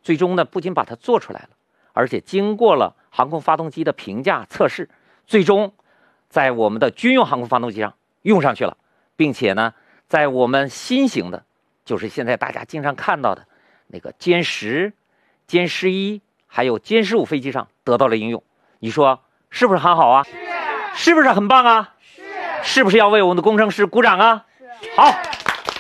最终呢不仅把它做出来了，而且经过了航空发动机的评价测试，最终在我们的军用航空发动机上用上去了，并且呢，在我们新型的，就是现在大家经常看到的那个歼10、歼11还有歼15飞机上得到了应用。你说是不是很好啊？是不是很棒啊？是不是要为我们的工程师鼓掌啊？好。